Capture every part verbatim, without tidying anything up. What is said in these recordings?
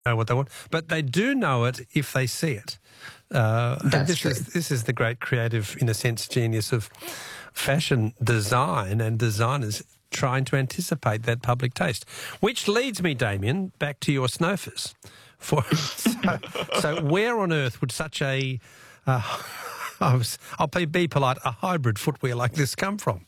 know what they want, but they do know it if they see it. Uh, and That's this true. is this is the great creative, in a sense, genius of fashion design and designers trying to anticipate that public taste. Which leads me, Damien, back to your snowfers. For so, so where on earth would such a uh, I was, I'll be, be polite, a hybrid footwear like this come from?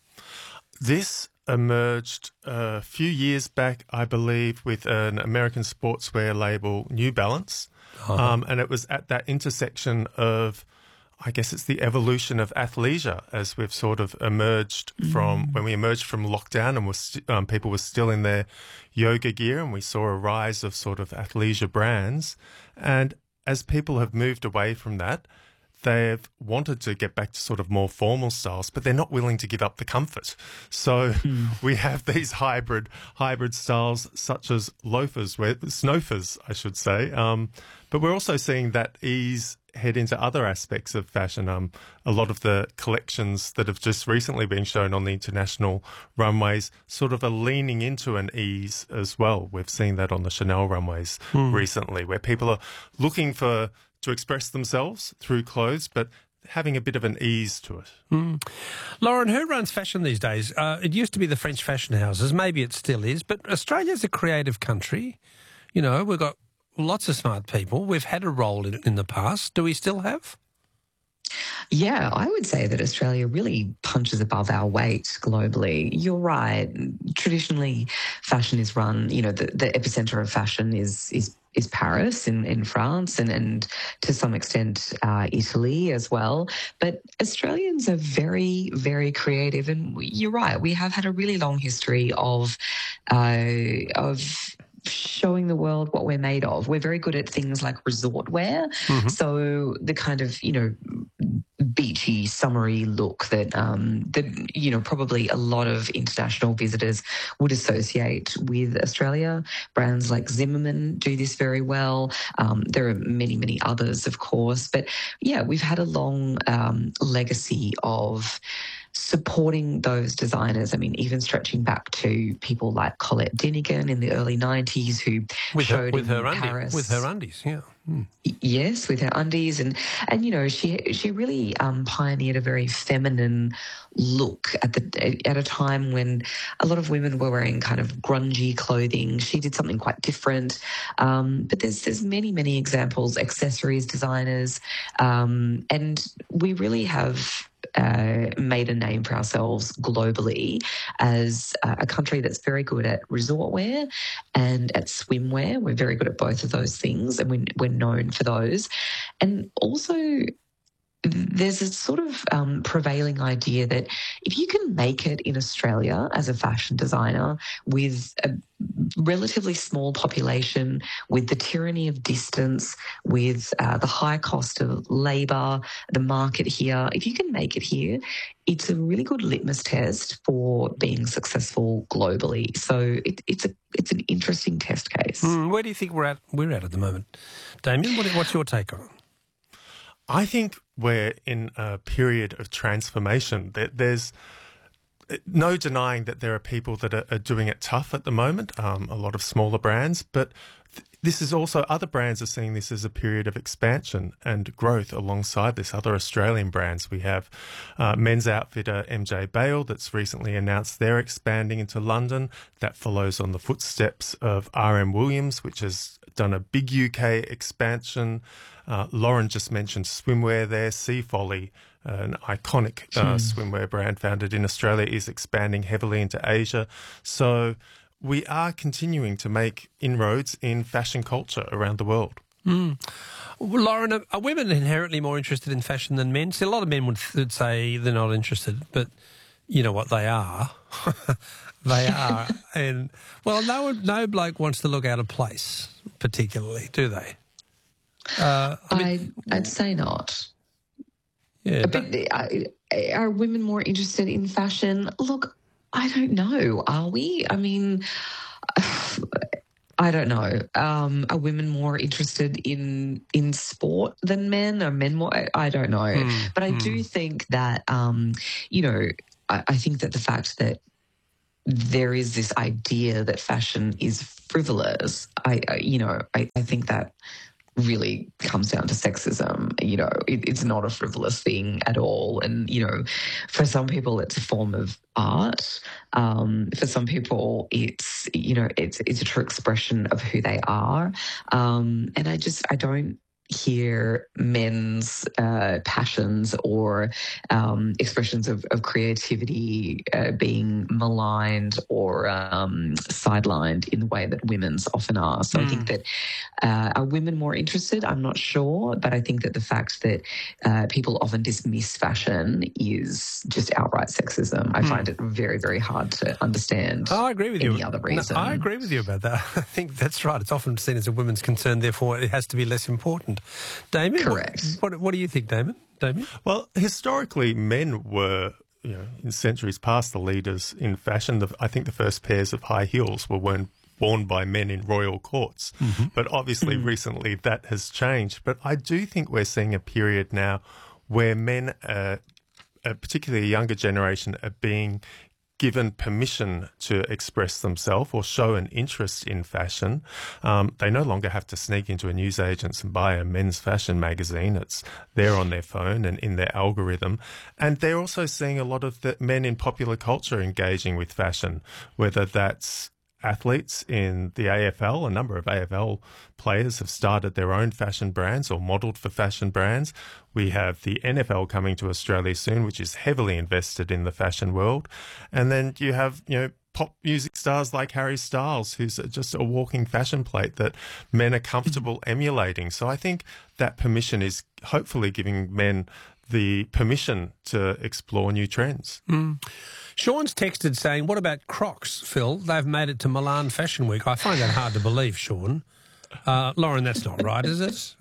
This emerged a few years back, I believe, with an American sportswear label, New Balance. Uh-huh. Um, and it was at that intersection of, I guess it's the evolution of athleisure as we've sort of emerged from, when we emerged from lockdown and was st- um, people were still in their yoga gear, and we saw a rise of sort of athleisure brands. And as people have moved away from that, they've wanted to get back to sort of more formal styles, but they're not willing to give up the comfort. So mm. we have these hybrid hybrid styles such as loafers, where, snowfers, I should say. Um, but we're also seeing that ease head into other aspects of fashion. Um, a lot of the collections that have just recently been shown on the international runways sort of are leaning into an ease as well. We've seen that on the Chanel runways mm. recently, where people are looking for to express themselves through clothes, but having a bit of an ease to it. Mm. Lauren, who runs fashion these days? Uh, it used to be the French fashion houses. Maybe it still is, but Australia's a creative country. You know, we've got lots of smart people. We've had a role in, in the past. Do we still have? Yeah, I would say that Australia really punches above our weight globally. You're right. Traditionally, fashion is run, you know, the, the epicenter of fashion is is is Paris in, in France and, and to some extent uh, Italy as well. But Australians are very, very creative. And you're right, we have had a really long history of uh, of showing the world what we're made of. We're very good at things like resort wear. Mm-hmm. So the kind of, you know, beachy, summery look that, um, that, you know, probably a lot of international visitors would associate with Australia. Brands like Zimmermann do this very well. Um, there are many, many others, of course. But, yeah, we've had a long um, legacy of supporting those designers. I mean, even stretching back to people like Colette Dinigan in the early nineties who with showed her, with in her Paris. Undi, with her undies, yeah. Mm. Yes, with her undies. And, and you know, she she really um, pioneered a very feminine look at the at a time when a lot of women were wearing kind of grungy clothing. She did something quite different. Um, but there's, there's many, many examples, accessories designers. Um, and we really have Uh, made a name for ourselves globally as uh, a country that's very good at resort wear and at swimwear. We're very good at both of those things, and we're, we're known for those. And also, there's a sort of um, prevailing idea that if you can make it in Australia as a fashion designer with a relatively small population, with the tyranny of distance, with uh, the high cost of labour, the market here, if you can make it here, it's a really good litmus test for being successful globally. So it, it's a it's an interesting test case. Mm, where do you think we're at? We're at at the moment, Damien. What, what's your take on it? I think we're in a period of transformation. There's no denying that there are people that are, are doing it tough at the moment, um, a lot of smaller brands, but th- this is also, other brands are seeing this as a period of expansion and growth alongside this. Other Australian brands, we have uh, men's outfitter M J Bale that's recently announced they're expanding into London. That follows on the footsteps of R M Williams, which has done a big U K expansion. Uh, Lauren just mentioned swimwear there. Sea Folly, uh, an iconic uh, swimwear brand founded in Australia, is expanding heavily into Asia. So we are continuing to make inroads in fashion culture around the world. Mm. Well, Lauren, are, are women inherently more interested in fashion than men? See, a lot of men would, would say they're not interested, but you know what, they are. They are. And, well, no, no bloke wants to look out of place, particularly, do they? Uh, I mean, I, I'd say not. Yeah, but uh, are women more interested in fashion? Look, I don't know. Are we? I mean, I don't know. Um, are women more interested in in sport than men? Are men more? I, I don't know. Mm, but I mm. do think that, um, you know, I, I think that the fact that there is this idea that fashion is frivolous. I, I you know, I, I think that really comes down to sexism. You know, it, it's not a frivolous thing at all. And, you know, for some people it's a form of art. Um, for some people it's, you know, it's it's a true expression of who they are. Um, and I just, I don't hear men's uh, passions or um, expressions of, of creativity uh, being maligned or um, sidelined in the way that women's often are. So mm. I think that uh, are women more interested? I'm not sure, but I think that the fact that uh, people often dismiss fashion is just outright sexism. I mm. find it very, very hard to understand. Oh, I agree with any you. other reason. No, I agree with you about that. I think that's right. It's often seen as a women's concern, therefore it has to be less important. Damien? Correct. What, what, what do you think, Damien? Damien? Well, historically, men were, you know, in centuries past, the leaders in fashion. The, I think the first pairs of high heels were worn, worn by men in royal courts. Mm-hmm. But obviously, mm-hmm. recently, that has changed. But I do think we're seeing a period now where men, uh, uh, particularly a younger generation, are being given permission to express themselves or show an interest in fashion. Um, they no longer have to sneak into a newsagent's and buy a men's fashion magazine. It's there on their phone and in their algorithm. And they're also seeing a lot of the men in popular culture engaging with fashion, whether that's athletes in the A F L. A number of A F L players have started their own fashion brands or modelled for fashion brands. We have the N F L coming to Australia soon, which is heavily invested in the fashion world. And then you have, you know, pop music stars like Harry Styles, who's just a walking fashion plate that men are comfortable emulating. So I think that permission is hopefully giving men the permission to explore new trends. Mm. Sean's texted saying, what about Crocs, Phil? They've made it to Milan Fashion Week. I find that hard to believe, Sean. Uh, Lauren, that's not right, is it?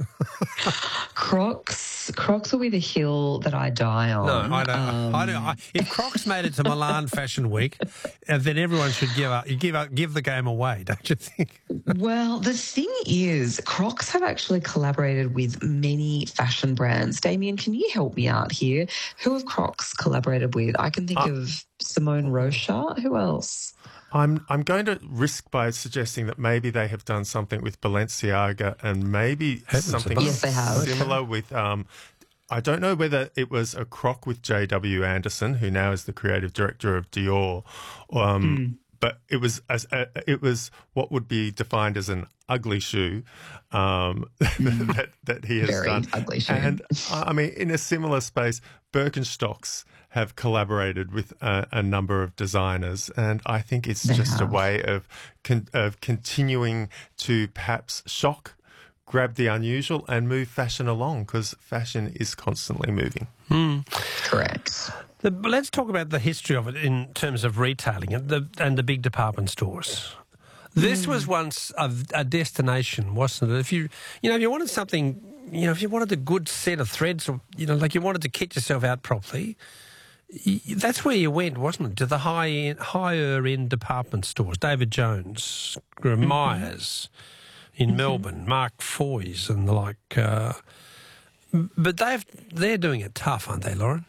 Crocs, Crocs will be the hill that I die on. No, I don't. Um, I don't I, if Crocs made it to Milan Fashion Week, uh, then everyone should give up, give up, give the game away, don't you think? Well, the thing is, Crocs have actually collaborated with many fashion brands. Damien, can you help me out here? Who have Crocs collaborated with? I can think uh, of Simone Rocha. Who else? I'm I'm going to risk by suggesting that maybe they have done something with Balenciaga and maybe Heavens something yes, they have. similar with. Um, I don't know whether it was a croc with J W Anderson, who now is the creative director of Dior, um, mm. but it was as a, it was what would be defined as an ugly shoe um, mm. that that he has Very done. Ugly shoe. And I mean, in a similar space, Birkenstocks have collaborated with a, a number of designers, and I think it's they just have. a way of con- of continuing to perhaps shock, grab the unusual, and move fashion along, because fashion is constantly moving. Mm. Correct. The, let's talk about the history of it in terms of retailing and the, and the big department stores. This mm. was once a, a destination, wasn't it? If you, you know, if you wanted something, you know, if you wanted a good set of threads, or you know, like you wanted to kit yourself out properly, that's where you went, wasn't it? To the high end, higher end department stores, David Jones, Myers in Melbourne, Mark Foy's and the like. Uh, but they've they're doing it tough, aren't they, Lauren?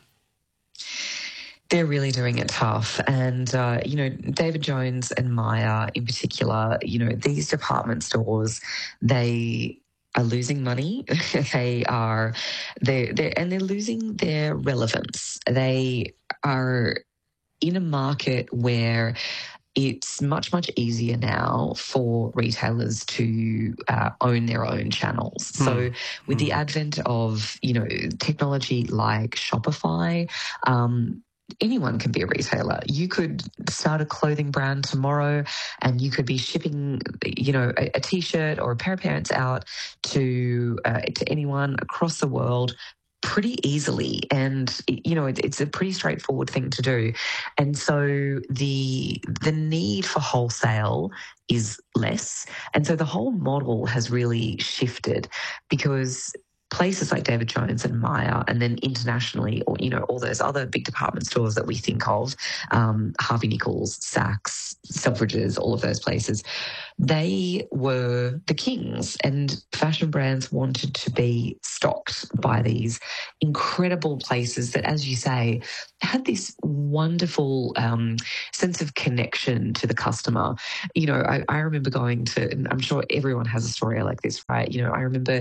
They're really doing it tough. And, uh, you know, David Jones and Myer in particular, you know, these department stores, they are losing money. they are, they're, they're, and they're losing their relevance. They are in a market where it's much, much easier now for retailers to uh, own their own channels. Mm. So with mm. the advent of, you know, technology like Shopify, um, anyone can be a retailer. You could start a clothing brand tomorrow and you could be shipping, you know, a, a T-shirt or a pair of pants out to uh, to anyone across the world pretty easily. And, you know, it, it's a pretty straightforward thing to do. And so the the need for wholesale is less. And so the whole model has really shifted, because places like David Jones and Myer, and then internationally, or, you know, all those other big department stores that we think of, um, Harvey Nichols, Saks, Selfridges, all of those places, they were the kings, and fashion brands wanted to be stocked by these incredible places that, as you say, had this wonderful um, sense of connection to the customer. You know, I, I remember going to, and I'm sure everyone has a story like this, right? You know, I remember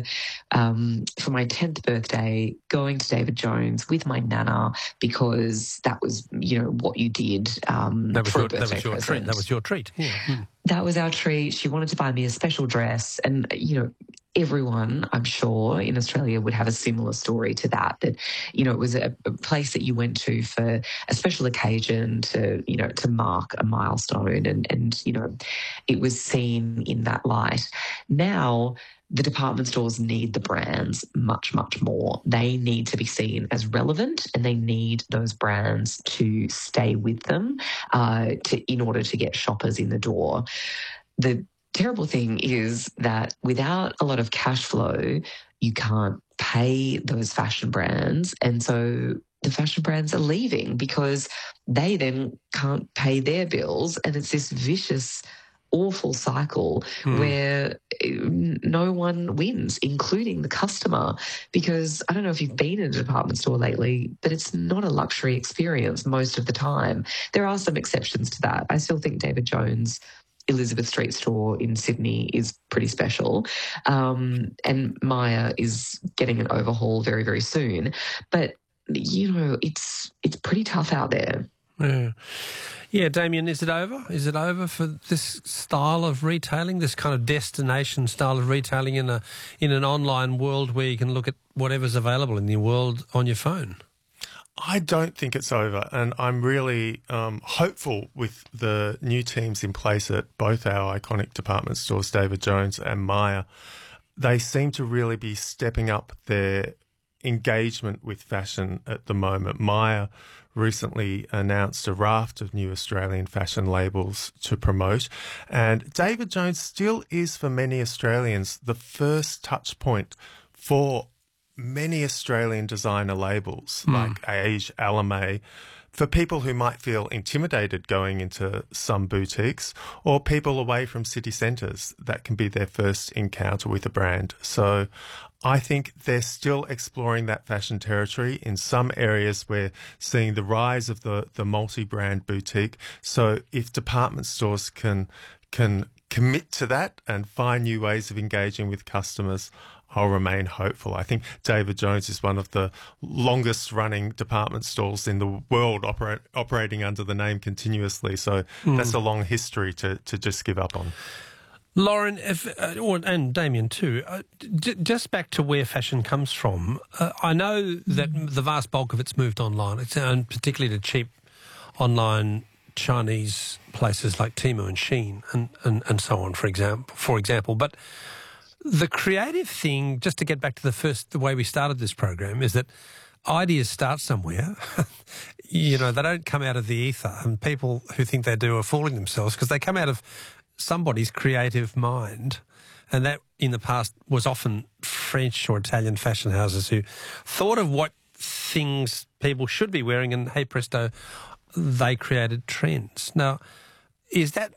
um, for my tenth birthday going to David Jones with my nana because that was, you know, what you did um, that was for your, a birthday that was your present. treat. That was your treat. Yeah. Hmm. That was our treat. She wanted to buy me a special dress, and, you know, everyone, I'm sure, in Australia would have a similar story to that, that, you know, it was a, a place that you went to for a special occasion to, you know, to mark a milestone, and, and, you know, it was seen in that light. Now, the department stores need the brands much, much more. They need to be seen as relevant, and they need those brands to stay with them uh, to in order to get shoppers in the door. The terrible thing is that without a lot of cash flow, you can't pay those fashion brands. And so the fashion brands are leaving because they then can't pay their bills. And it's this vicious, awful cycle hmm. where no one wins, including the customer, because I don't know if you've been in a department store lately, but it's not a luxury experience most of the time. There are some exceptions to that. I still think David Jones' Elizabeth Street store in Sydney is pretty special. Um, and Maya is getting an overhaul very, very soon. But, you know, it's it's pretty tough out there. Yeah. Yeah, Damien, is it over? Is it over for this style of retailing, this kind of destination style of retailing in a in an online world where you can look at whatever's available in the world on your phone? I don't think it's over, and I'm really um, hopeful with the new teams in place at both our iconic department stores, David Jones and Maya. They seem to really be stepping up their engagement with fashion at the moment. Maya recently announced a raft of new Australian fashion labels to promote, and David Jones still is, for many Australians, the first touch point for many Australian designer labels mm. like Age, Alame, for people who might feel intimidated going into some boutiques, or people away from city centres. That can be their first encounter with a brand. So I think they're still exploring that fashion territory. In some areas, we're seeing the rise of the, the multi-brand boutique. So if department stores can can commit to that and find new ways of engaging with customers, I'll remain hopeful. I think David Jones is one of the longest running department stores in the world operate, operating under the name continuously. So mm. that's a long history to, to just give up on. Lauren, if, uh, or, and Damien too, uh, j- just back to where fashion comes from, uh, I know that the vast bulk of it's moved online, it's, and particularly to cheap online Chinese places like Temu and Shein and, and, and so on, for example, for example. But the creative thing, just to get back to the first, the way we started this program, is that ideas start somewhere. You know, they don't come out of the ether, and people who think they do are fooling themselves because they come out of somebody's creative mind. And that in the past was often French or Italian fashion houses who thought of what things people should be wearing, and hey presto, they created trends. Now, is that,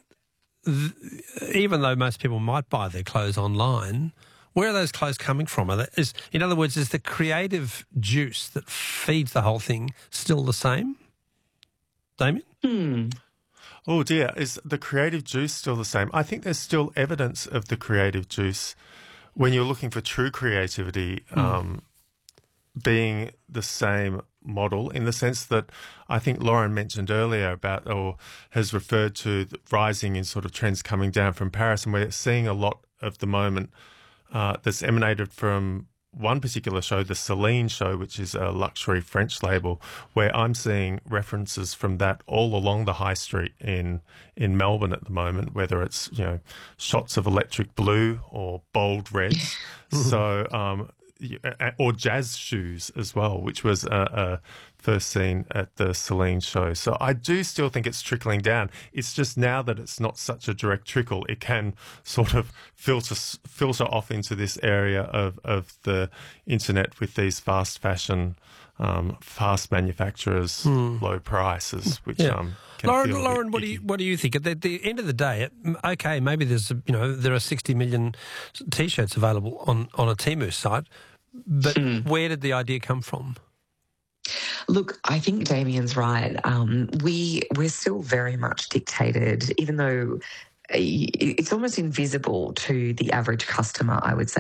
even though most people might buy their clothes online, where are those clothes coming from? Are they, is, in other words, is the creative juice that feeds the whole thing still the same? Damien? Hmm. Oh dear, is the creative juice still the same? I think there's still evidence of the creative juice when you're looking for true creativity mm. um, being the same model, in the sense that I think Lauren mentioned earlier about, or has referred to, the rising in sort of trends coming down from Paris, and we're seeing a lot of the moment uh, that's emanated from one particular show, the Celine show, which is a luxury French label, where I'm seeing references from that all along the high street in in Melbourne at the moment, whether it's, you know, shots of electric blue or bold reds. So, um, or jazz shoes as well, which was a, a first seen at the Celine show. So I do still think it's trickling down. It's just now that it's not such a direct trickle, it can sort of filter filter off into this area of, of the internet with these fast fashion, um, fast manufacturers, Hmm. low prices, which Yeah. um, can Lauren, feel a bit Lauren, what do you icky. what do you think? At the, the end of the day, okay, maybe there's a, you know there are sixty million t-shirts available on on a Temu site, but where did the idea come from? Look, I think Damien's right. Um, we we're still very much dictated, even though uh, it's almost invisible to the average customer, I would say.